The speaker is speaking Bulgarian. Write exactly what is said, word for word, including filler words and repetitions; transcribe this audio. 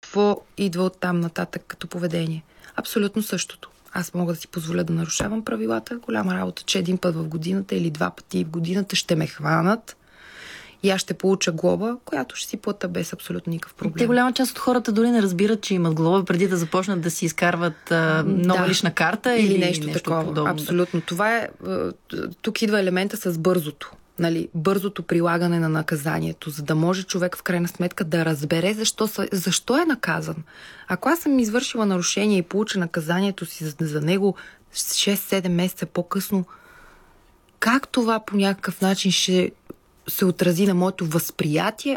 какво идва от там нататък като поведение? Абсолютно същото. Аз мога да си позволя да нарушавам правилата. Голяма работа, че един път в годината или два пъти в годината ще ме хванат и аз ще получа глоба, която ще си плата без абсолютно никакъв проблем. Те голяма част от хората дори не разбират, че имат глоба, преди да започнат да си изкарват а, нова да. лична карта или, или нещо, нещо такова. Подобно. Абсолютно. Това е, тук идва елемента с бързото. Нали, бързото прилагане на наказанието, за да може човек в крайна сметка да разбере защо, защо е наказан. Ако аз съм извършила нарушение и получа наказанието си за, за него шест-седем месеца по-късно, как това по някакъв начин ще се отрази на моето възприятие,